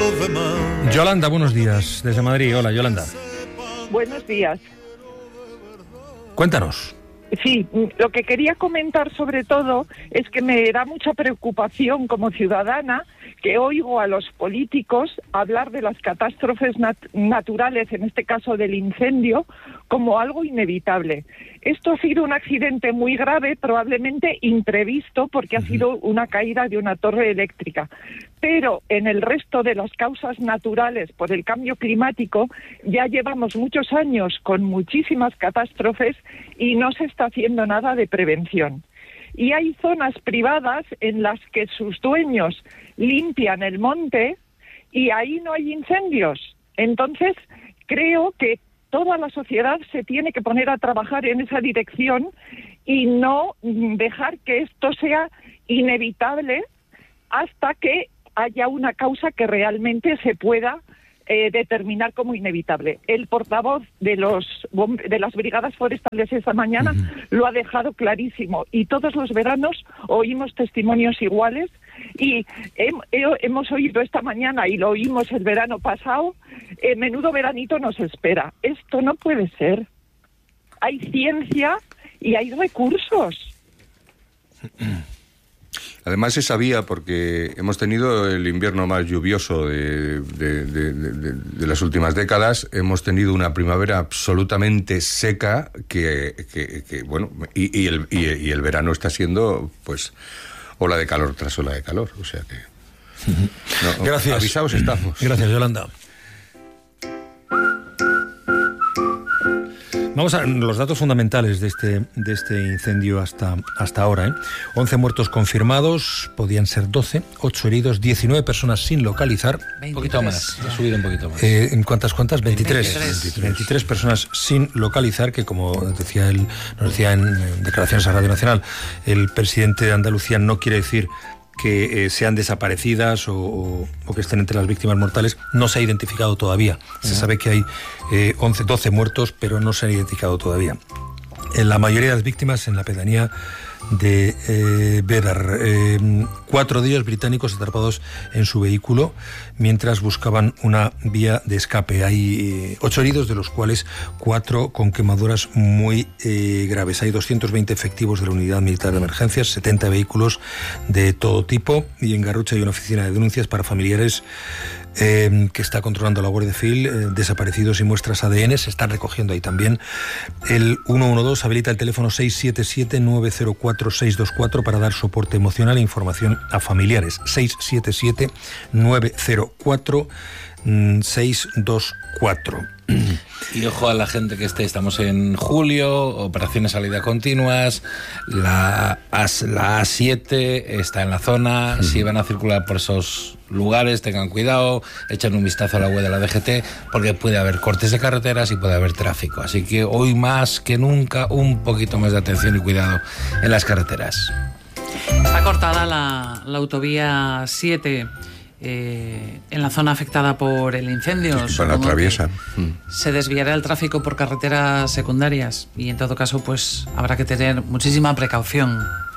Yolanda, buenos días, desde Madrid. Hola, Yolanda. Buenos días. Cuéntanos. Sí, lo que quería comentar sobre todo es que me da mucha preocupación como ciudadana que oigo a los políticos hablar de las catástrofes naturales, en este caso del incendio, como algo inevitable. Esto ha sido un accidente muy grave, probablemente imprevisto, porque ha sido una caída de una torre eléctrica. Pero en el resto de las causas naturales por el cambio climático ya llevamos muchos años con muchísimas catástrofes y no se está haciendo nada de prevención. Y hay zonas privadas en las que sus dueños limpian el monte y ahí no hay incendios. Entonces, creo que toda la sociedad se tiene que poner a trabajar en esa dirección y no dejar que esto sea inevitable hasta que haya una causa que realmente se pueda determinar como inevitable. El portavoz de las brigadas forestales esta mañana lo ha dejado clarísimo y todos los veranos oímos testimonios iguales y hemos oído esta mañana y lo oímos el verano pasado. Menudo veranito nos espera. Esto no puede ser. Hay ciencia y hay recursos. Además se sabía porque hemos tenido el invierno más lluvioso de las últimas décadas, hemos tenido una primavera absolutamente seca que bueno, y el verano está siendo pues ola de calor tras ola de calor, o sea que no, gracias. Avisados estamos. Gracias, Yolanda. Vamos a los datos fundamentales de este incendio hasta ahora. 11 muertos confirmados, podían ser 12, 8 heridos, 19 personas sin localizar. 23. Un poquito más, ha subido un poquito más. ¿Cuántas? 23 personas sin localizar, que como nos decía en declaraciones a Radio Nacional, el presidente de Andalucía no quiere decir que sean desaparecidas o que estén entre las víctimas mortales. No se ha identificado todavía. Se sabe que hay 12 muertos, pero no se han identificado todavía. La mayoría de las víctimas en la pedanía de Bédar. 4 de ellos británicos atrapados en su vehículo mientras buscaban una vía de escape. Hay 8 heridos, de los cuales 4 con quemaduras muy graves. Hay 220 efectivos de la Unidad Militar de Emergencias, 70 vehículos de todo tipo, y en Garrucha hay una oficina de denuncias para familiares que está controlando la Guardia Civil. Desaparecidos y muestras ADN se están recogiendo ahí también. El 112 habilita el teléfono 677-904-624 para dar soporte emocional e información a familiares. 677-904-624. Y ojo a la gente que estamos en julio, operaciones salida continuas, la A7 está en la zona, si van a circular por esos lugares, tengan cuidado, echen un vistazo a la web de la DGT, porque puede haber cortes de carreteras y puede haber tráfico, así que hoy más que nunca un poquito más de atención y cuidado en las carreteras. Está cortada la autovía 7 en la zona afectada por el incendio. Para la traviesa. Se desviará el tráfico por carreteras secundarias y en todo caso pues habrá que tener muchísima precaución.